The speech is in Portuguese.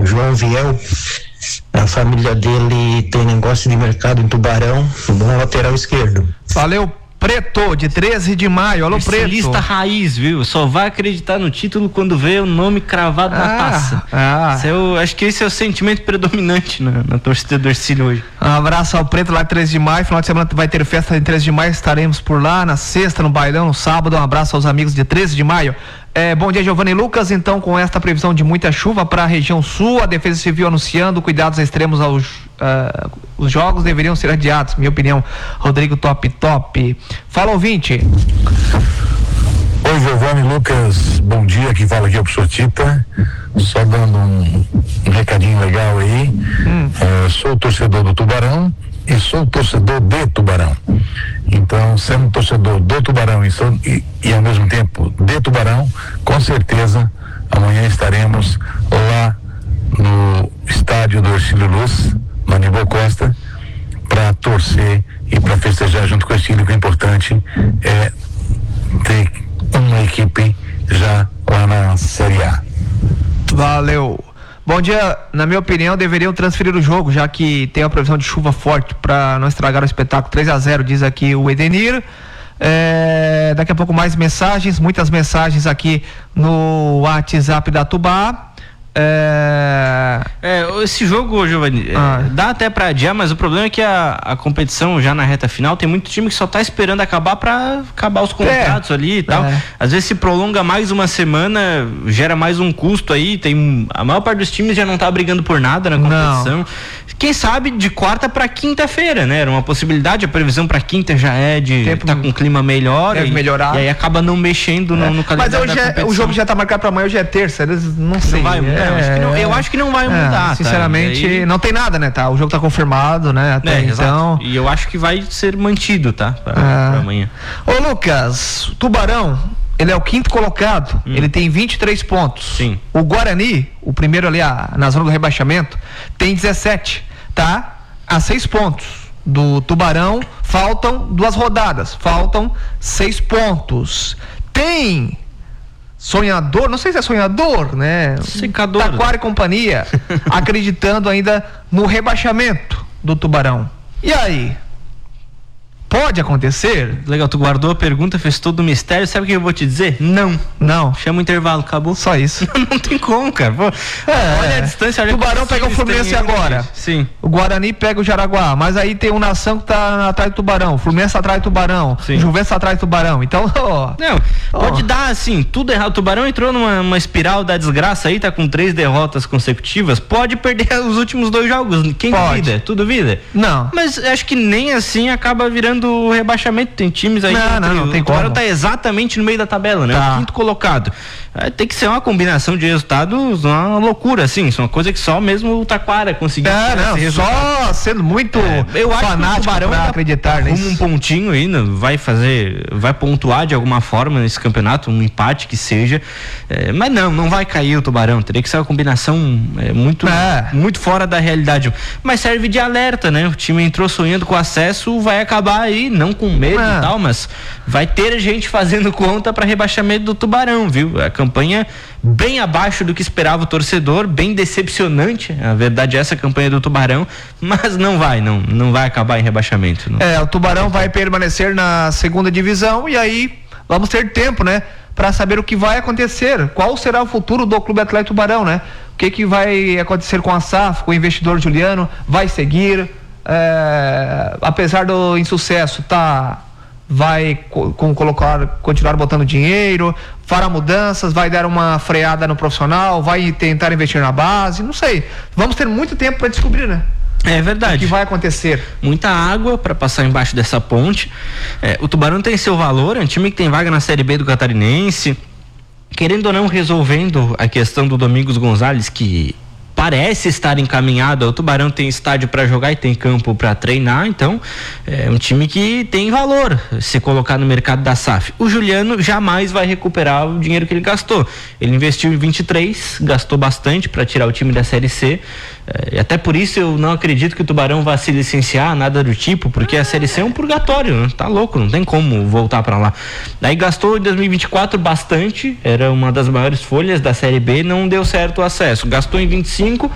João Viel. A família dele tem negócio de mercado em Tubarão, bom lateral esquerdo. Valeu, Preto, de 13 de maio. Alô, Preto. Lista raiz, viu? Só vai acreditar no título quando vê o nome cravado na taça. Acho que esse é o sentimento predominante na torcida do Ercílio hoje. Um abraço ao Preto lá de 13 de maio. Final de semana vai ter festa de 13 de maio. Estaremos por lá na sexta, no bailão, no sábado. Um abraço aos amigos de 13 de maio. Bom dia, Giovanni Lucas. Então, com esta previsão de muita chuva para a região sul, a Defesa Civil anunciando cuidados extremos os jogos deveriam ser adiados, minha opinião. Rodrigo Top. Fala, ouvinte. Oi, Giovanni Lucas, bom dia, quem fala aqui é o professor Tita, só dando um recadinho legal aí. Sou torcedor do Tubarão e sou torcedor de Tubarão. Então, sendo torcedor do Tubarão e ao mesmo tempo de Tubarão, com certeza amanhã estaremos lá no estádio do Ercílio Luz, no Aníbal Costa, para torcer e para festejar junto com o Ercílio. Que o importante é ter uma equipe já lá na Série A. Valeu. Bom dia, na minha opinião deveriam transferir o jogo, já que tem a previsão de chuva forte para não estragar o espetáculo. 3-0, diz aqui o Edenir. Daqui a pouco mais mensagens, muitas mensagens aqui no WhatsApp da Tubá. Esse jogo, Giovanni, dá até pra adiar, mas o problema é que a competição já na reta final tem muito time que só tá esperando acabar pra acabar os contratos ali e tal. Às vezes se prolonga mais uma semana, gera mais um custo aí, a maior parte dos times já não tá brigando por nada na competição. Não. Quem sabe de quarta pra quinta-feira, né? Era uma possibilidade, a previsão pra quinta já é de tá com um clima melhor melhorar. E aí acaba não mexendo no calendário. Mas hoje o jogo já tá marcado pra amanhã, hoje é terça, eles não sei. Não vai mudar. Eu acho que não vai mudar. Sinceramente, aí não tem nada, né? Tá? O jogo tá confirmado, né? Até então. Exato. E eu acho que vai ser mantido, tá? Pra amanhã. Ô, Lucas, Tubarão, ele é o quinto colocado, ele tem 23 pontos. Sim. O Guarani, o primeiro ali na zona do rebaixamento, tem 17, tá? A 6 pontos do Tubarão, faltam 2 rodadas, faltam 6 pontos. Tem sonhador, não sei se é sonhador, né? Secador. Taquara e companhia, acreditando ainda no rebaixamento do Tubarão. E aí? Pode acontecer? Legal, tu guardou a pergunta, fez todo o mistério. Sabe o que eu vou te dizer? Não. Chama o intervalo, acabou. Só isso. Não tem como, cara. Olha a distância. Olha, Tubarão pega o Fluminense agora. Sim. O Guarani pega o Jaraguá. Mas aí tem o Nação que tá atrás do Tubarão. O Fluminense tá atrás do Tubarão. Sim. O Juventus tá atrás do Tubarão. Então, pode dar assim, tudo errado. O Tubarão entrou numa espiral da desgraça aí, tá com 3 derrotas consecutivas. Pode perder os últimos 2 jogos. Quem duvida? Tu duvida? Não. Mas acho que nem assim acaba virando o rebaixamento. Tem times aí. Não tem como. O Tubarão tá exatamente no meio da tabela, né? Tá. O quinto colocado. Tem que ser uma combinação de resultados, uma loucura, assim. Isso é uma coisa que só mesmo o Taquara conseguiu. Só sendo muito eu acho que o Tubarão pra acreditar nisso. Um pontinho ainda, vai pontuar de alguma forma nesse campeonato, um empate que seja. Mas não vai cair o Tubarão. Teria que ser uma combinação muito fora da realidade. Mas serve de alerta, né? O time entrou sonhando com acesso, vai acabar aí, não com medo e tal, mas vai ter gente fazendo conta para rebaixamento do Tubarão, viu? A campanha bem abaixo do que esperava o torcedor, bem decepcionante, a verdade é essa campanha do Tubarão, mas não vai acabar em rebaixamento. Não. O Tubarão vai permanecer na segunda divisão e aí vamos ter tempo, né? Para saber o que vai acontecer, qual será o futuro do Clube Atlético Tubarão, né? O que vai acontecer com a SAF, com o investidor Juliano, vai seguir, apesar do insucesso, vai continuar botando dinheiro, fará mudanças, vai dar uma freada no profissional, vai tentar investir na base, não sei. Vamos ter muito tempo para descobrir, né? É verdade. O que vai acontecer? Muita água para passar embaixo dessa ponte. O Tubarão tem seu valor, é um time que tem vaga na Série B do Catarinense. Querendo ou não, resolvendo a questão do Domingos Gonzalez, que parece estar encaminhado. O Tubarão tem estádio para jogar e tem campo para treinar, então é um time que tem valor se colocar no mercado da SAF. O Juliano jamais vai recuperar o dinheiro que ele gastou. Ele investiu em 23, gastou bastante para tirar o time da Série C. E até por isso eu não acredito que o Tubarão vá se licenciar, nada do tipo, porque a Série C é um purgatório, né? Tá louco, não tem como voltar para lá. Daí gastou em 2024 bastante, era uma das maiores folhas da Série B, não deu certo o acesso. Gastou em 25,